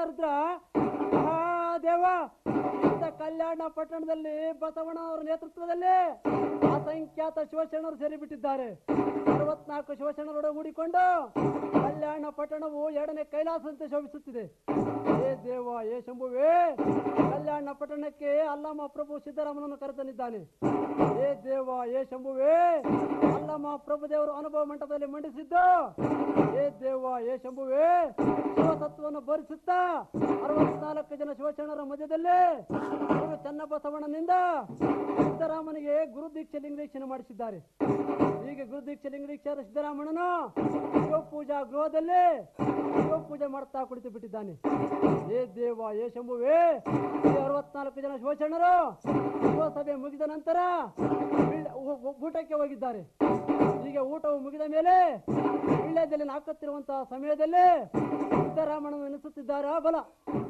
ರುದ್ರ ಮಹಾದೇವ ಇಂಥ ಕಲ್ಯಾಣ ಪಟ್ಟಣದಲ್ಲಿ ಬಸವಣ್ಣ ಅವರ ನೇತೃತ್ವದಲ್ಲಿ ಅಸಂಖ್ಯಾತ ಶಿವಶರಣರು ಸೇರಿಬಿಟ್ಟಿದ್ದಾರೆ. 64 ಶಿವಶರಣರೊಡಗೂಡಿಕೊಂಡು ಕಲ್ಯಾಣ ಪಟ್ಟಣವು 2ನೇ ಕೈಲಾಸದಂತೆ ಶೋಭಿಸುತ್ತಿದೆ. ಏ ದೇವ, ಏ ಶಂಭುವೇ, ಕಲ್ಯಾಣ ಪಟ್ಟಣಕ್ಕೆ ಅಲ್ಲಮ ಪ್ರಭು ಸಿದ್ದರಾಮನನ್ನು ಕರೆತಂದಿದ್ದಾನೆ. ಏ ದೇವ, ಏ ಶಂಭುವೇ, ಅಲ್ಲಮ ಪ್ರಭು ದೇವರು ಅನುಭವ ಮಂಟಪದಲ್ಲಿ ಮಂಡಿಸಿದ್ದು. ಏ ದೇವ, ಏ ಶಂಭುವೇ, ಶಿವಸತ್ವವನ್ನು ಬೋಧಿಸುತ್ತಾ 64 ಜನ ಶಿವಶರಣರ ಮಧ್ಯದಲ್ಲಿ ಗುರು ಚನ್ನಬಸವಣ್ಣನಿಂದ ಸಿದ್ದರಾಮನಿಗೆ ಗುರುದೀಕ್ಷೆ ಲಿಂಗದೀಕ್ಷೆ ಮಾಡಿಸಿದ್ದಾರೆ. ಹೀಗೆ ಗುರುದೀಕ್ಷೆ ಲಿಂಗದೀಕ್ಷೆ ಸಿದ್ದರಾಮಣ್ಣನು ಶಿವಪೂಜಾ ಗೃಹದಲ್ಲಿ ಶಿವಪೂಜೆ ಮಾಡ್ತಾ ಕುಳಿತು ಬಿಟ್ಟಿದ್ದಾನೆ. ಏ ದೇವ, ಏ ಶಂಭುವೇ, 64 ಜನ ಶಿವಶರಣರು ಶಿವಸಭೆ ಮುಗಿದ ನಂತರ ಊಟಕ್ಕೆ ಹೋಗಿದ್ದಾರೆ. ಹೀಗೆ ಊಟವು ಮುಗಿದ ಮೇಲೆ ವೀಳ್ಯದಲ್ಲಿ ಹಾಕುತ್ತಿರುವಂತಹ ಸಮಯದಲ್ಲಿ ಸಿದ್ದರಾಮಣ್ಣನು ಎನಿಸುತ್ತಿದ್ದಾರೆ. ಬಲ